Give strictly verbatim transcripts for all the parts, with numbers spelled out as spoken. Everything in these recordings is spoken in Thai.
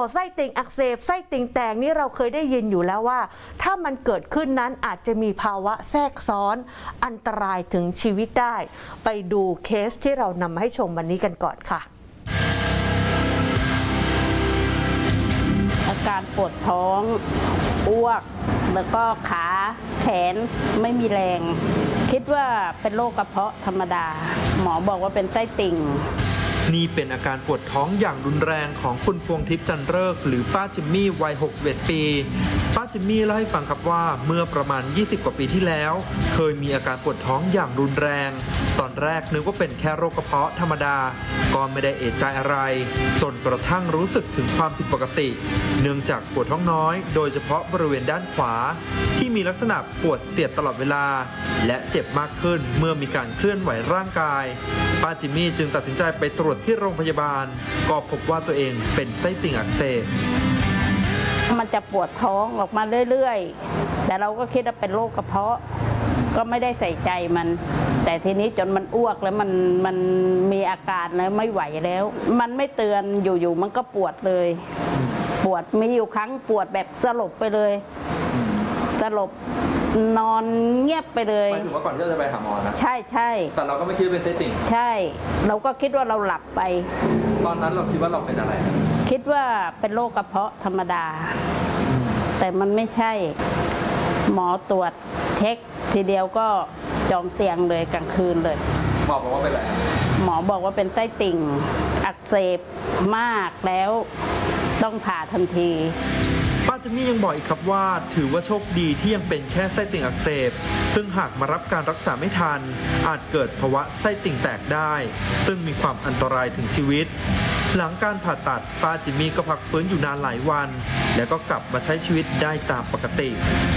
ไส้ติ่งอักเสบไส้ติ่งแตกนี่เราเคยได้ยินอยู่แล้วว่าถ้ามันเกิดขึ้นนั้นอาจจะมีภาวะแทรกซ้อนอันตรายถึงชีวิตได้ไปดูเคสที่เรานำมาให้ชมวันนี้กันก่อนค่ะอาการปวดท้องอ้วกแล้วก็ขาแขนไม่มีแรงคิดว่าเป็นโรคกระเพาะธรรมดาหมอบอกว่าเป็นไส้ติ่งนี่เป็นอาการปวดท้องอย่างรุนแรงของคุณพวงทิพย์จันเริกหรือป้าจิมมี่วัยหกสิบเอ็ดปีป้าจิมมี่เล่าให้ฟังครับว่าเมื่อประมาณยี่สิบกว่าปีที่แล้วเคยมีอาการปวดท้องอย่างรุนแรงตอนแรกนึกว่าเป็นแค่โรคกระเพาะธรรมดาก็ไม่ได้เอะใจอะไรจนกระทั่งรู้สึกถึงความผิดปกติเนื่องจากปวดท้องน้อยโดยเฉพาะบริเวณด้านขวาที่มีลักษณะปวดเสียดตลอดเวลาและเจ็บมากขึ้นเมื่อมีการเคลื่อนไหวร่างกายป้าจิมมี่จึงตัดสินใจไปตรวจที่โรงพยาบาลก็พบว่าตัวเองเป็นไส้ติ่งอักเสบมันจะปวดท้องออกมาเรื่อยๆแต่เราก็คิดว่าเป็นโรคกระเพาะก็ไม่ได้ใส่ใจมันแต่ทีนี้จนมันอ้วกแล้วมันมันมีอาการแล้วไม่ไหวแล้วมันไม่เตือนอยู่ๆมันก็ปวดเลยปวดมีอยู่ครั้งปวดแบบสลบไปเลยสลบนอนเงียบไปเลยหมายถึงว่าก่อนที่จะไปหาหมอนะใช่ใช่แต่เราก็ไม่คิดว่าเป็นไส้ติ่งใช่เราก็คิดว่าเราหลับไปตอนนั้นเราคิดว่าเราเป็นอะไรคิดว่าเป็นโรคกระเพาะธรรมดาแต่มันไม่ใช่หมอตรวจเช็คทีเดียวก็จองเตียงเลยกลางคืนเลยหมอบอกว่าเป็นอะไรหมอบอกว่าเป็นไส้ติ่งอักเสบมากแล้วต้องผ่าทันทีป้าจิมมี่ยังบอกอีกครับว่าถือว่าโชคดีที่ยังเป็นแค่ไส้ติ่งอักเสบซึ่งหากมารับการรักษาไม่ทันอาจเกิดภาวะไส้ติ่งแตกได้ซึ่งมีความอันตรายถึงชีวิตหลังการผ่าตัดป้าจิมมี่ก็พักฟื้นอยู่นานหลายวันแล้วก็กลับมาใช้ชีวิตได้ตามปกติ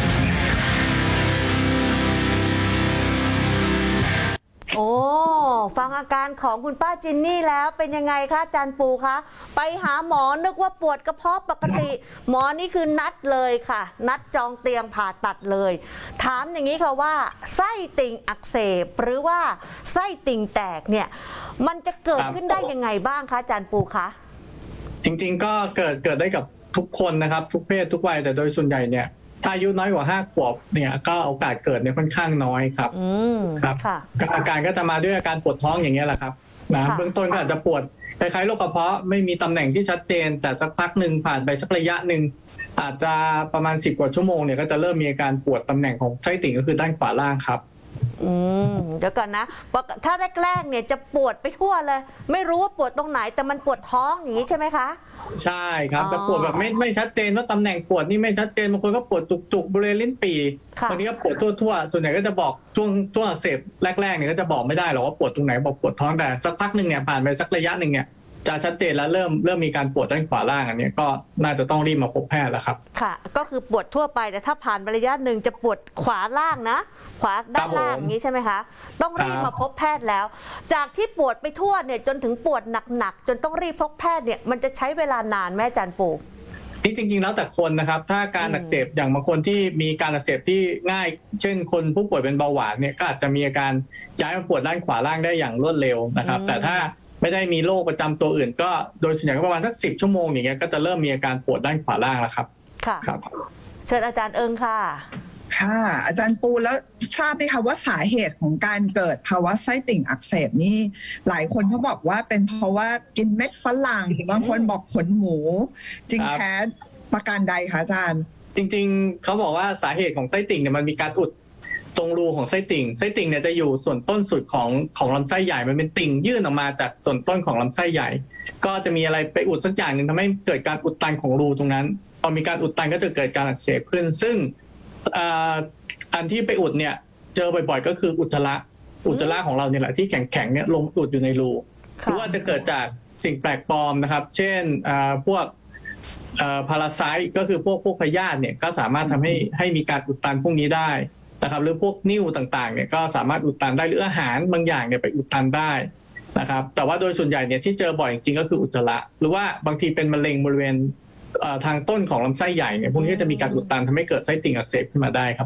โอ้ฟังอาการของคุณป้าจินนี่แล้วเป็นยังไงคะอาจารย์ปูคะไปหาหมอนึกว่าปวดกระเพาะปกติหมอนี่คือนัดเลยค่ะนัดจองเตียงผ่าตัดเลยถามอย่างนี้ค่ะว่าไส้ติ่งอักเสบหรือว่าไส้ติ่งแตกเนี่ยมันจะเกิดขึ้นได้ยังไงบ้างคะอาจารย์ปูคะจริงๆก็เกิดเกิดได้กับทุกคนนะครับทุกเพศทุกวัยแต่โดยส่วนใหญ่เนี่ยถ้าอายุน้อยกว่าห้าขวบเนี่ยก็โอกาสเกิดเนี่ยค่อนข้างน้อยครับครับอาการก็จะมาด้วยอาการปวดท้องอย่างเงี้ยแหละครับนะเบื้องต้นก็อาจจะปวดคล้ายๆโรคกระเพาะไม่มีตำแหน่งที่ชัดเจนแต่สักพักหนึ่งผ่านไปสักระยะหนึ่งอาจจะประมาณสิบกว่าชั่วโมงเนี่ยก็จะเริ่มมีอาการปวดตำแหน่งของไส้ติ่งก็คือด้านขวาล่างครับอืมเดี๋ยวก่อนนะถ้าแรกๆเนี่ยจะปวดไปทั่วเลยไม่รู้ว่าปวดตรงไหนแต่มันปวดท้องอย่างนี้ใช่ไหมคะใช่ครับแต่ปวดแบบไม่ไม่ชัดเจนว่าตำแหน่งปวดนี่ไม่ชัดเจนบางคนก็ปวดจุกๆบริเวณลิ้นปี่บางทีก็ปวดทั่วๆส่วนใหญ่ก็จะบอกช่วงช่วงอักเสบแรกๆเนี่ยก็จะบอกไม่ได้หรอกว่าปวดตรงไหนบอกปวดท้องแต่สักพักหนึ่งเนี่ยผ่านไปสักระยะหนึ่งเนี่ยจะชัดเจนแล้วเริ่มเริ่มมีการปวดด้านขวาล่างอันนี้ก็น่าจะต้องรีบมาพบแพทย์แล้วครับค่ะก็คือปวดทั่วไปแต่ถ้าผ่านระยะหนึ่งจะปวดขวาล่างนะขวาด้านล่างอย่างนี้ใช่ไหมคะต้องรีบมาพบแพทย์แล้วจากที่ปวดไปทั่วเนี่ยจนถึงปวดหนักๆจนต้องรีบพบแพทย์เนี่ยมันจะใช้เวลานานแม่อาจารย์ปูนี่จริงๆแล้วแต่คนนะครับถ้าการอักเสบอย่างบางคนที่มีการอักเสบที่ง่ายเช่นคนผู้ป่วยเป็นเบาหวานเนี่ยก็อาจจะมีอาการย้ายมาปวดด้านขวาล่างได้อย่างรวดเร็วนะครับแต่ถ้าไม่ได้มีโรคประจำตัวอื่นก็โดยส่วนใหญ่ก็ประมาณสักสิบชั่วโมงอย่างเงี้ยก็จะเริ่มมีอาการปวดด้านขวาล่างแล้วครับค่ะครับเชิญอาจารย์เอิงค่ะค่ะอาจารย์ปูแล้วทราบไหมคะว่าสาเหตุของการเกิดภาวะไส้ติ่งอักเสบนี่หลายคนเขาบอกว่าเป็นเพราะว่ากินเม็ดฝรั่งบางคนบอกขนหมูจริงแท้ประการใดคะอาจารย์จริงๆเขาบอกว่าสาเหตุของไส้ติ่งเนี่ยมันมีการอุดตรงรูของไส้ติ่งไส้ติ่งเนี่ยจะอยู่ส่วนต้นสุดของของลำไส้ใหญ่มันเป็นติ่งยื่นออกมาจากส่วนต้นของลำไส้ใหญ่ก็จะมีอะไรไปอุดสักอย่างหนึ่งทำให้เกิดการอุดตันของรูตรงนั้นพอมีการอุดตันก็จะเกิดการอักเสบขึ้นซึ่งอันที่ไปอุดเนี่ยเจอบ่อยๆก็คืออุจจาระอุจจาระของเราเนี่ยแหละที่แข็งๆเนี่ยลงอุดอยู่ในรูหรือว่าจะเกิดจากสิ่งแปลกปลอมนะครับเช่นพวกพาราไซต์ก็คือพวกพวกพยาธิเนี่ยก็สามารถทำให้ให้มีการอุดตันพวกนี้ได้นะครับหรือพวกนิ่วต่างๆเนี่ยก็สามารถอุดตันได้หรืออาหารบางอย่างเนี่ยไปอุดตันได้นะครับแต่ว่าโดยส่วนใหญ่เนี่ยที่เจอบ่อยจริงๆก็คืออุจจาระหรือว่าบางทีเป็นมะเร็งบริเวณทางต้นของลำไส้ใหญ่เนี่ยพวกนี้จะมีการอุดตันทำให้เกิดไส้ติ่งอักเสบขึ้นมาได้ครับอาจารย์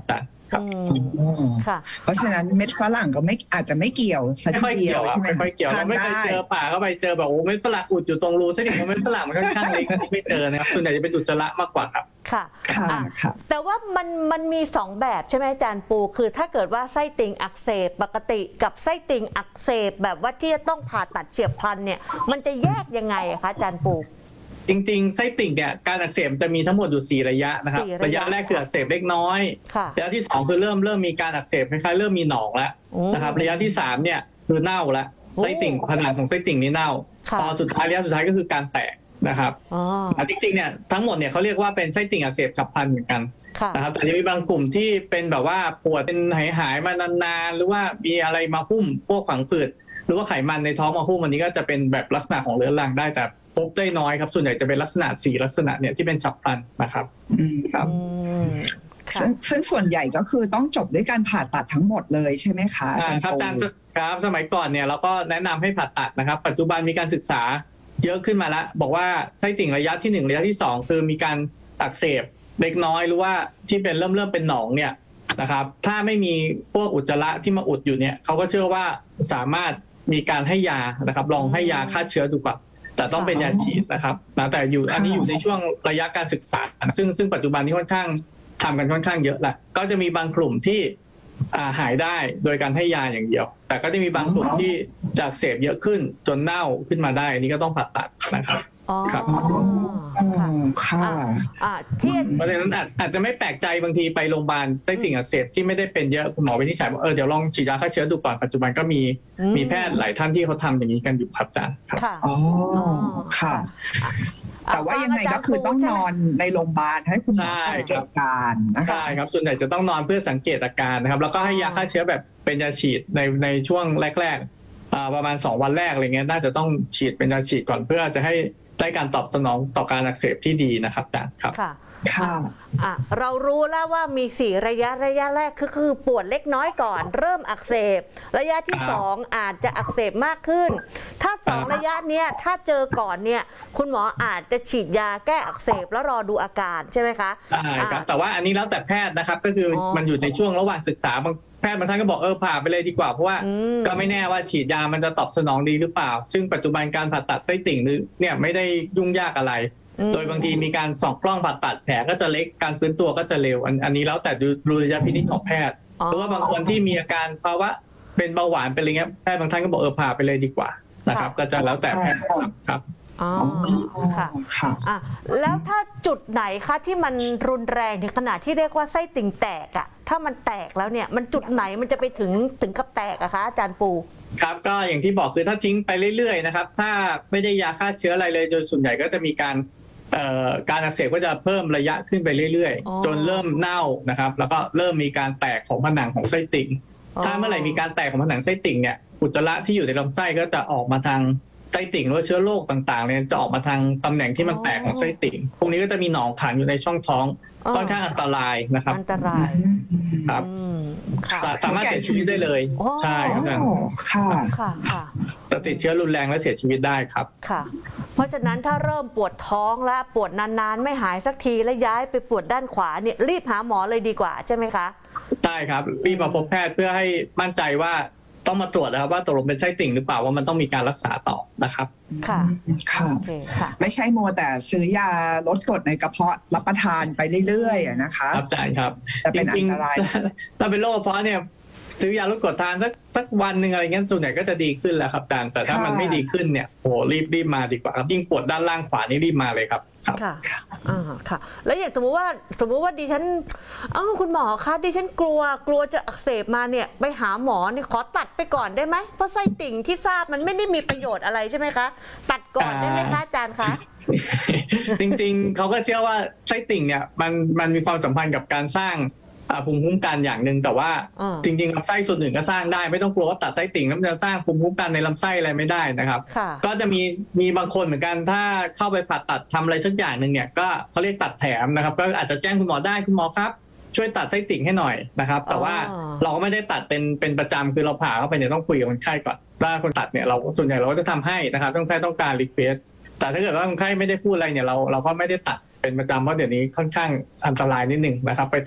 ครับอ๋อค่ะเพราะฉะนั้นเม็ดฝรั่งก็ไม่อาจจะไม่เกี่ยวสักไม่ค่อยทีเดีเกี่ยยว วครับใช่ไหมไม่ค่อยเกี่ยวทเราไม่เคยด้เจอป่าเข้าไปเจอแบบโอ้เม็ดฝรั่งอุดอยู่ตรงรูไส้ติ่งของเม็ดฝรั่งมันค่อนข้างเล็กไม่เจอนะครับส่วนใหญ่จะเป็นอุจจาระมากกว่าครับค่ะค่ะอ่ะค่ะแต่ว่ามันมันมีสองแบบใช่ไหมอาจารย์ปูคือถ้าเกิดว่าไส้ติ่งอักเสบปกติกับไส้ติ่งอักเสบแบบว่าที่จะต้องผ่าตัดเฉียบพลันเนี่ยมันจะแยกยังไงอะคะอาจารย์ปูจริงๆไส้ติ่งเนี่ยการอักเสบจะมีทั้งหมดอยู่สี่ระยะนะครับสี่ระยะระยะแรกคืออักเสบเล็กน้อยค่ะระยะที่สองคือเริ่มเริ่มมีการอักเสบคล้ายๆเริ่มมีหนองแล้วโอ้นะครับระยะที่สามเนี่ยคือเน่าแล้วโอ้ไส้ติ่งผนังของไส้ติ่งนี่เน่าค่ะตอนสุดท้ายระยะสุดท้ายก็คือการแตกนะครับอ๋ออ่ะจริงๆเนี่ยทั้งหมดเนี่ยเขาเรียกว่าเป็นไส้ติ่งอักเสบฉับพลันเหมือนกันค่ะนะครับแต่จะมีบางกลุ่มที่เป็นแบบว่าปวดเป็นหายหายๆมานานๆหรือว่ามีอะไรมาหุ้มพวกฝังผืดหรือว่าไขมันในท้องมาหุ้มอันนี้ก็จะเป็นแบบลักษณะของเรื้อรังได้แต่พบได้น้อยครับส่วนใหญ่จะเป็นลักษณะสี่ลักษณะเนี่ยที่เป็นฉับพลันนะครับอืมครับอืมค่ะซึ่งซึ่งส่วนใหญ่ก็คือต้องจบด้วยการผ่าตัดทั้งหมดเลยใช่ไหมคะอาอ่าจารย์ครับปูอาจารย์ครับสมัยก่อนเนี่ยเราก็แนะนำให้ผ่าตัดนะครับ ปัจจุบันมีการศึกษาเยอะขึ้นมาแล้วบอกว่าไส้ติ่งระยะที่หนึ่งระยะที่สองคือมีการอักเสบเล็กน้อยหรือว่าที่เป็นเริ่มเริ่มเป็นหนองเนี่ยนะครับถ้าไม่มีพวกอุจจาระที่มาอุดอยู่เนี่ยเขาก็เชื่อว่าสามารถมีการให้ยานะครับลองให้ยาฆ่าเชื้อดูก่อนแต่ต้องเป็นยาฉีดนะครับนะแต่อยู่อันนี้อยู่ในช่วงระยะการศึกษาซึ่งซึ่งปัจจุบันนี้ค่อนข้างทำกันค่อนข้างเยอะแหละก็จะมีบางกลุ่มที่อ่าหายได้โดยการให้ยาอย่างเดียว แต่ก็จะมีบางกลุ่มที่จะอักเสบเยอะขึ้นจนเน่าขึ้นมาได้อันนี้ก็ต้องผ่าตัดนะครับอ๋อครับอ๋อค่ะอ่าที่เพราะฉะนั้นอาจอาจจะไม่แปลกใจบางทีไปโรงพยาบาลไส้ติ่งอักเสบที่ไม่ได้เป็นเยอะคุณหมอวินิจฉัยว่าเออเดี๋ยวลองฉีดยาฆ่าเชื้อดูก่อนปัจจุบันก็มีอืมมีแพทย์หลายท่านที่เขาทำอย่างนี้กันอยู่ครับอาจารย์ครับค่ะอ๋อ ค่ะอ่ะแต่ว่ายังไงก็คือต้องนอนในโรงพยาบาลให้คุณหมอใช่สังเกครัตบการณ์นะคะใช่ครับส่วนใหญ่จะต้องนอนเพื่อสังเกตอาการนะครับแล้วก็ให้ยาฆ่าเชื้อแบบเป็นยาฉีดในในช่วงแรกๆอ่าประมาณสองวันแรกอะไรเงี้ยน่าจะต้องฉีดเป็นยาฉีดก่อนเพื่อจะให้ได้การตอบสนองต่อการอักเสบที่ดีนะครับอาจารย์ครับค่ะค่ะอ่ะเรารู้แล้วว่ามีสี่ระยะระยะแรกคือคือปวดเล็กน้อยก่อน เริ่มอักเสบ ระยะที่ครับสองอาจจะอักเสบมากขึ้น ถ้าสองครับระยะเนี้ยถ้าเจอก่อนเนี่ยคุณหมออาจจะฉีดยาแก้อักเสบแล้วรอดูอาการใช่ไหมคะใช่ครับอ่ะแต่ว่าอันนี้แล้วแต่แพทย์นะครับก็คือออมันอยู่ในช่วงระหว่างศึกษาบางแพทย์บางท่านก็บอกเออผ่าไปเลยดีกว่าเพราะว่าอืมก็ไม่แน่ว่าฉีดยามันจะตอบสนองดีหรือเปล่า ซึ่งปัจจุบันการผ่าตัดไส้ติ่งหรือเนี่ยไม่ได้ยุ่งยากอะไรอืมโดยบางทีมีการส่องกล้องผ่าตัดแผลก็จะเล็กการฟื้นตัวก็จะเร็วอันอันนี้แล้วแต่ดูระยะพินิจของแพทย์อ๋อหรือว่าบางคนที่มีอาการภาวะเป็นเบาหวานเป็นอะไรเงี้ยแพทย์บางท่านก็บอกเออผ่าไปเลยดีกว่านะครับก็จะแล้วแต่แพทย์ครับอ๋อค่ะค่ะอ่ะแล้วถ้าจุดไหนคะที่มันรุนแรงถึงขนาดที่เรียกว่าไส้ติ่งแตกอะถ้ามันแตกแล้วเนี่ยมันจุดไหนมันจะไปถึงถึงกับแตกอะคะอาจารย์ปูครับก็อย่างที่บอกคือถ้าทิ้งไปเรื่อยๆนะครับถ้าไม่ได้ยาฆ่าเชื้ออะไรเลยโดยส่วนใหญ่ก็จะมีการเอ่อการอักเสบก็จะเพิ่มระยะขึ้นไปเรื่อยอ๋อๆ จนเริ่มเน่านะครับแล้วก็เริ่มมีการแตกของผนังของไส้ติ่งอ๋อถ้าเมื่อไหร่มีการแตกของผนังไส้ติ่งเนี่ยอุจจาระที่อยู่ในลำไส้ก็จะออกมาทางไส้ติ่งหรือว่าเชื้อโรคต่างๆเนี่ยจะออกมาทางตำแหน่งที่มันแตกของไส้ติ่งพวกนี้ก็จะมีหนองขังอยู่ในช่องท้องค่อนข้างอันตรายนะครับอันตรายครับอืมค่ะสามารถเสียชีวิตได้เลยโอ้ใช่ครับอาจารย์ค่ะค่ะค่ะแต่ติดเชื้อรุนแรงและเสียชีวิตได้ครับค่ะ เพราะฉะนั้นถ้าเริ่มปวดท้องและปวดนานๆ ไม่หายสักทีแล้วย้ายไปปวดด้านขวาเนี่ยรีบหาหมอเลยดีกว่าใช่ไหมคะได้ครับรีบมาพบแพทย์เพื่อให้มั่นใจว่าต้องมาตรวจนะครับว่าตกลงเป็นไส้ติ่งหรือเปล่าว่ามันต้องมีการรักษาต่อนะครับค่ะค่ะโอเคค่ะไม่ใช่มัวแต่ซื้อยาลดกรดในกระเพาะรับประทานไปเรื่อยๆอะนะคะครับอาจารย์ครับแต่จเป็นอัรินงตรายๆถ้าเป็นโรคกระเพาะเนี่ยซื้อยาลดกรดทานสักสักวันหนึ่งอะไรเงี้ยส่วนใหญ่ก็จะดีขึ้นแล้วครับอาจารย์แต่ถ้ามันไม่ดีขึ้นเนี่ยโอ้รีบรีบมาดีกว่าครับยิ่งปวดด้านล่างขวานี่รีบมาเลยครับครับค่ะอ่าค่ะ แล้วอย่างสมมุติว่าสมมุติว่าดิฉันเอ้าคุณหมอคะดิฉันกลัวกลัวจะอักเสบมาเนี่ยไปหาหมอนี่ขอตัดไปก่อนได้ไหมเพราะไส้ติ่งที่ทราบมันไม่ได้มีประโยชน์อะไรใช่ไหมคะ ตัดก่อนได้ไหมคะอาจารย์คะจริงๆเขาก็เชื่อว่าไส้ติ่งเนี่ยมันมันมีความสัมพันธ์กับการสร้างอ่าภูมิคุ้มกันอย่างหนึ่งแต่ว่าอ่าจริงๆลำไส้ส่วนอื่นก็สร้างได้ไม่ต้องกลัวว่าตัดไส้ติ่งแล้วมันจะสร้างภูมิคุ้มกันในลำไส้อะไรไม่ได้นะครับค่ะก็จะมีมีบางคนเหมือนกันถ้าเข้าไปผ่าตัดทำอะไรสักอย่างหนึ่งเนี่ยก็เขาเรียกตัดแถมนะครับก็อาจจะแจ้งคุณหมอได้คุณหมอครับช่วยตัดไส้ติ่งให้หน่อยนะครับแต่ว่าอ๋อเราก็ไม่ได้ตัดเป็นเป็นประจำคือเราผ่าเข้าไปเนี่ยต้องคุยกับคนไข้ก่อนถ้าคนตัดเนี่ยเราส่วนใหญ่เราก็จะทำให้นะครับต้องใครต้องการรีเควสแต่ถ้าเกิดว่าคนไข้ไม่ได้พูดอะไรเนี่ยเราเราก็ไม่ได้ตัดเป็นประจำเพราะเดี๋ยวนี้ค่อนข้างอันตรายนิดหนึ่งนะครับไปตัด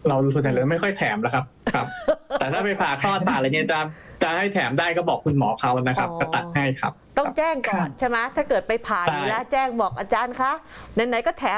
เราส่วนใหญ่เราไม่ค่อยแถมแล้วครับครับ แต่ถ้าไปผ่าคลอดผ่าอะไรเนี่ยจะจะให้แถมได้ก็บอกคุณหมอเขานะครับอ๋อก็ตัดให้ครับต้องแจ้งก่อนใช่ไหมถ้าเกิดไปผ่าอยู่แล้วแจ้งบอกอาจารย์คะไหนๆก็แถม